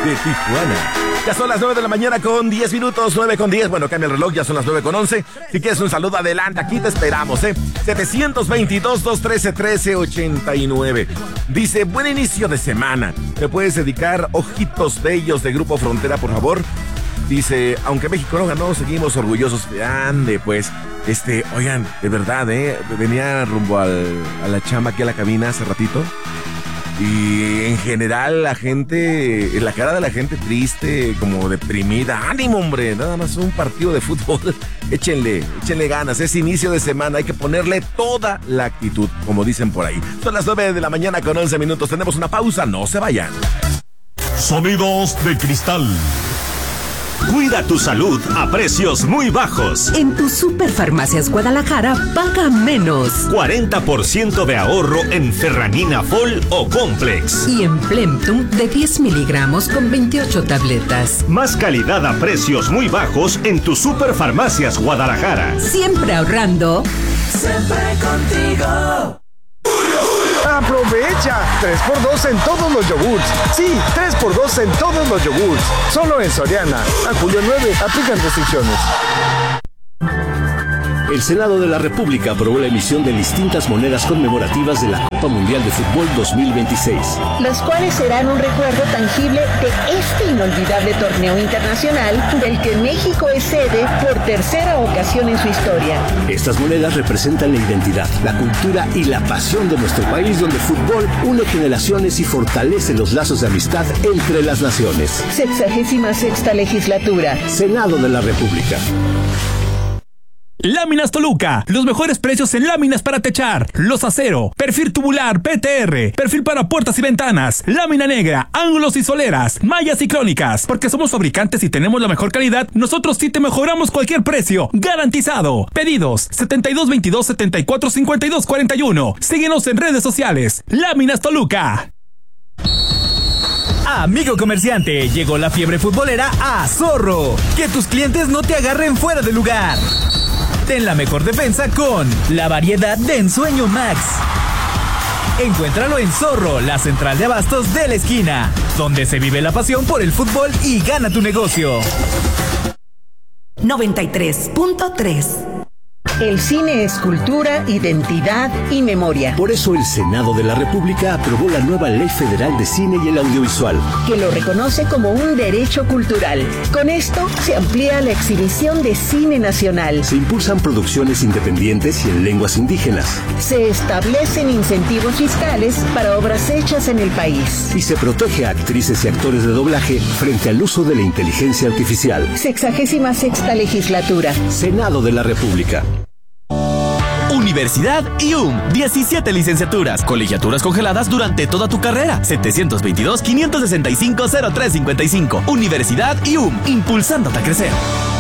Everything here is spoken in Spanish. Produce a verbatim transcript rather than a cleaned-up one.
de Tijuana. Ya son las nueve de la mañana con diez minutos, nueve con diez. Bueno, cambia el reloj, ya son las nueve con once. Si quieres un saludo, adelante, aquí te esperamos, ¿eh? setecientos veintidós, doscientos trece, trece ochenta y nueve. Dice, buen inicio de semana. ¿Me puedes dedicar Ojitos Bellos de Grupo Frontera, por favor? Dice, aunque México no ganó, seguimos orgullosos. Ande, pues, este, oigan, de verdad, ¿eh? Venía rumbo al, a la chamba aquí a la cabina hace ratito. Y en general la gente, la cara de la gente triste, como deprimida. ¡Ánimo, hombre! Nada más un partido de fútbol. Échenle, échenle ganas. Es inicio de semana, hay que ponerle toda la actitud, como dicen por ahí. Son las nueve de la mañana con once minutos. Tenemos una pausa, no se vayan. Sonidos de cristal. Cuida tu salud a precios muy bajos. En tu Superfarmacias Guadalajara, paga menos. cuarenta por ciento de ahorro en Ferranina Fol o Complex. Y en Plemtum de diez miligramos con veintiocho tabletas. Más calidad a precios muy bajos en tu Superfarmacias Guadalajara. Siempre ahorrando. Siempre contigo. ¡Aprovecha! tres por dos en todos los yogurts. Sí, tres por dos en todos los yogurts. Solo en Soriana. A julio nueve, aplican restricciones. El Senado de la República aprobó la emisión de distintas monedas conmemorativas de la Copa Mundial de Fútbol dos mil veintiséis. Las cuales serán un recuerdo tangible de este inolvidable torneo internacional del que México es sede por tercera ocasión en su historia. Estas monedas representan la identidad, la cultura y la pasión de nuestro país, donde el fútbol une generaciones y fortalece los lazos de amistad entre las naciones. Sexagésima sexta legislatura. Senado de la República. Láminas Toluca, los mejores precios en láminas para techar, los acero, perfil tubular, P T R, perfil para puertas y ventanas, lámina negra, ángulos y soleras, mallas y crónicas. Porque somos fabricantes y tenemos la mejor calidad, nosotros sí te mejoramos cualquier precio, garantizado. Pedidos setenta y dos veintidós, setenta y cuatro cincuenta y dos cuarenta y uno. Síguenos en redes sociales. Láminas Toluca. Amigo comerciante, llegó la fiebre futbolera a Zorro. Que tus clientes no te agarren fuera de lugar. Ten la mejor defensa con la variedad de Ensueño Max. Encuéntralo en Zorro, la central de abastos de la esquina, donde se vive la pasión por el fútbol y gana tu negocio. noventa y tres punto tres. El cine es cultura, identidad y memoria. Por eso el Senado de la República aprobó la nueva Ley Federal de Cine y el Audiovisual, que lo reconoce como un derecho cultural. Con esto se amplía la exhibición de cine nacional. Se impulsan producciones independientes y en lenguas indígenas. Se establecen incentivos fiscales para obras hechas en el país. Y se protege a actrices y actores de doblaje frente al uso de la inteligencia artificial. Sexagésima sexta legislatura. Senado de la República. Universidad I U M, diecisiete licenciaturas, colegiaturas congeladas durante toda tu carrera. setecientos veintidós, quinientos sesenta y cinco, cero tres cincuenta y cinco. Universidad I U M, impulsándote a crecer.